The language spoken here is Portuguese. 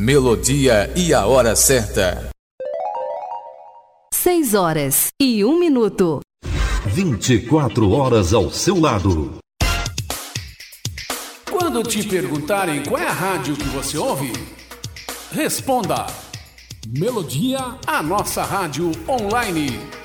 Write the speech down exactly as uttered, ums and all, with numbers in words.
Melodia e a hora certa. Seis horas e um minuto. vinte e quatro horas ao seu lado. Quando te perguntarem qual é a rádio que você ouve, responda: Melodia, a nossa rádio online.